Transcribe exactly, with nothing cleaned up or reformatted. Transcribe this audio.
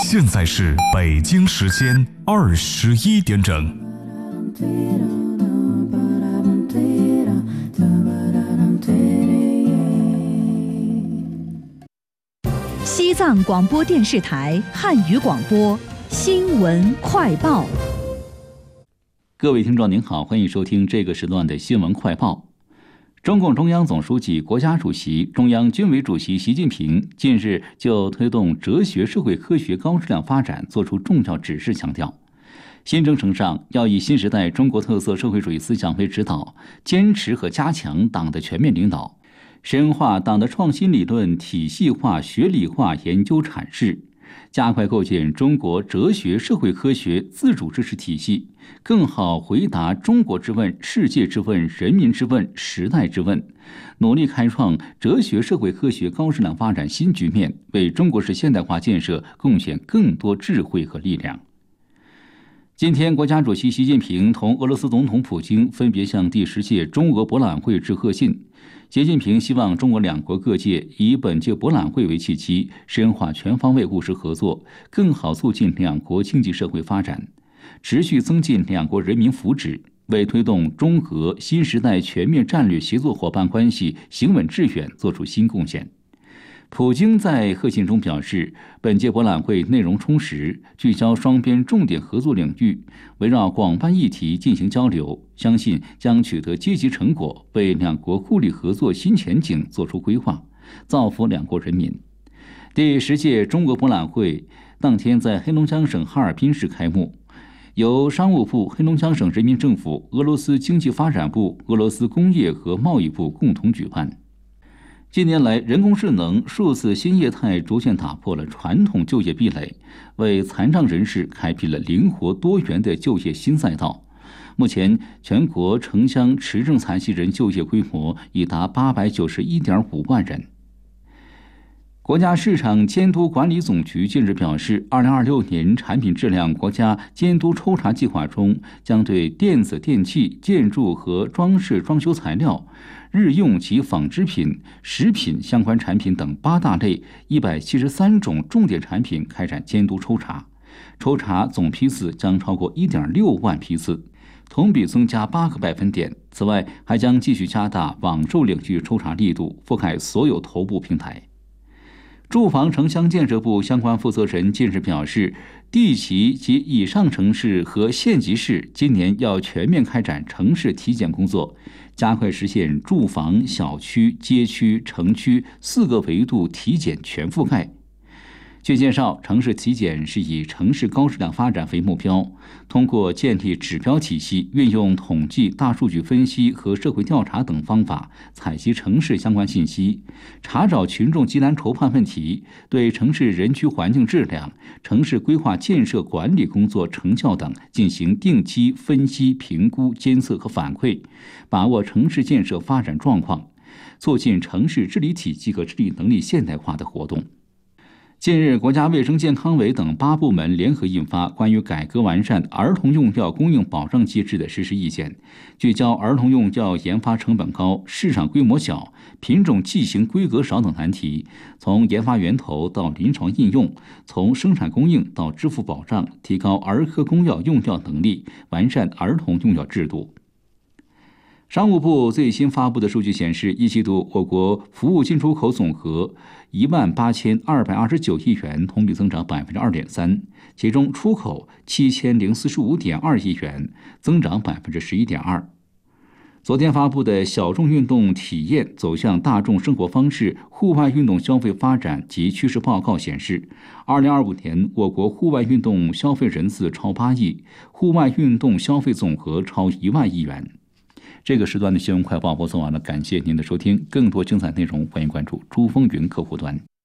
现在是北京时间二十一点整。 西藏广播电视台汉语广播新闻快报。 各位听众您好，欢迎收听这个时段的新闻快报。中共中央总书记、国家主席、中央军委主席习近平近日就推动哲学社会科学高质量发展作出重要指示，强调新征程上要以新时代中国特色社会主义思想为指导，坚持和加强党的全面领导，深化党的创新理论体系化、学理化研究阐释，加快构建中国哲学社会科学自主知识体系，更好回答中国之问、世界之问、人民之问、时代之问，努力开创哲学社会科学高质量发展新局面，为中国式现代化建设贡献更多智慧和力量。今天，国家主席习近平同俄罗斯总统普京分别向第十届中俄博览会致贺信。习近平希望中俄两国各界以本届博览会为契机，深化全方位务实合作，更好促进两国经济社会发展，持续增进两国人民福祉，为推动中俄新时代全面战略协作伙伴关系行稳致远作出新贡献。普京在贺信中表示，本届博览会内容充实，聚焦双边重点合作领域，围绕广泛议题进行交流，相信将取得积极成果，为两国互利合作新前景作出规划，造福两国人民。第十届中俄博览会当天在黑龙江省哈尔滨市开幕，由商务部、黑龙江省人民政府、俄罗斯经济发展部、俄罗斯工业和贸易部共同举办。近年来，人工智能、数字新业态逐渐打破了传统就业壁垒，为残障人士开辟了灵活多元的就业新赛道。目前，全国城乡持证残疾人就业规模已达八百九十一点五万人。国家市场监督管理总局近日表示，二零二六年产品质量国家监督抽查计划中，将对电子电器、建筑和装饰装修材料、日用及纺织品、食品相关产品等八大类一百七十三种重点产品开展监督抽查，抽查总批次将超过一点六万批次，同比增加八个百分点。此外，还将继续加大网售领域抽查力度，覆盖所有头部平台。住房城乡建设部相关负责人近日表示，地级及以上城市和县级市今年要全面开展城市体检工作，加快实现住房、小区、街区、城区四个维度体检全覆盖。据介绍，城市体检是以城市高质量发展为目标，通过建立指标体系，运用统计、大数据分析和社会调查等方法，采集城市相关信息，查找群众急难愁盼问题，对城市人居环境质量、城市规划建设管理工作成效等进行定期分析、评估、监测和反馈，把握城市建设发展状况，促进城市治理体系和治理能力现代化的活动。近日，国家卫生健康委等八部门联合印发《关于改革完善儿童用药供应保障机制的实施意见》，聚焦儿童用药研发成本高、市场规模小、品种剂型规格少等难题，从研发源头到临床应用，从生产供应到支付保障，提高儿科公药用药能力，完善儿童用药制度。商务部最新发布的数据显示，一季度我国服务进出口总额一万八千二百二十九亿元，同比增长百分之二点三，其中出口七千零四十五点二亿元，增长百分之十一点二。昨天发布的小众运动体验走向大众生活方式户外运动消费发展及趋势报告显示，二零二五年我国户外运动消费人次超八亿，户外运动消费总额超一万亿元。这个时段的新闻快报播送完了，感谢您的收听。更多精彩内容，欢迎关注珠风云客户端。